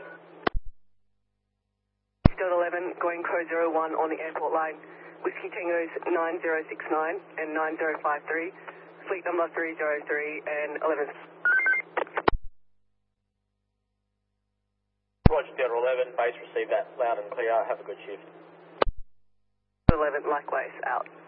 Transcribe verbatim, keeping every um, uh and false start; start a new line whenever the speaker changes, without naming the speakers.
ahead.
Delta eleven, going code zero one on the airport line. Whiskey Tango's nine zero six nine and nine zero five three. Fleet number three zero three and eleven.
Roger, Delta eleven, base receive that loud and clear. Have a good shift.
eleven, likewise, out.